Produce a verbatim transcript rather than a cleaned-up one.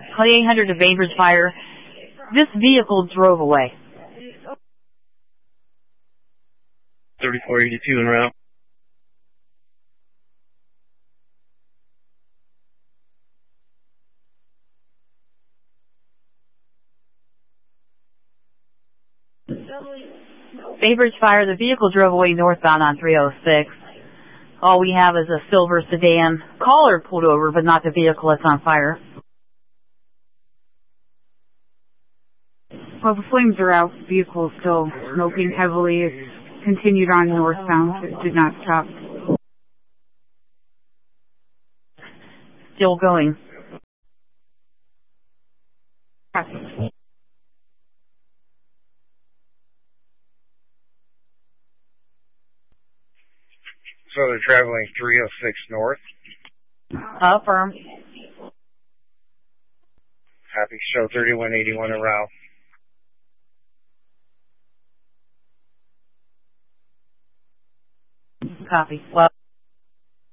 Clay eight hundred to Vapors Fire. This vehicle drove away. thirty-four eighty-two en route. Vapors Fire, the vehicle drove away northbound on three oh six. All we have is a silver sedan. Caller pulled over, but not the vehicle that's on fire. Well, the flames are out. The vehicle is still smoking heavily. It's continued on northbound. It did not stop. Still going. So they're traveling three oh six north. Affirm. Happy, show thirty-one eighty-one en route. Copy. Well.